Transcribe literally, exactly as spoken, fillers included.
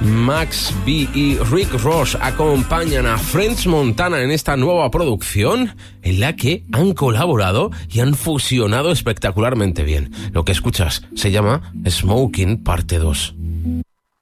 Max B y Rick Ross acompañan a French Montana en esta nueva producción en la que han colaborado y han fusionado espectacularmente bien. Lo que escuchas se llama Smoking Parte dos.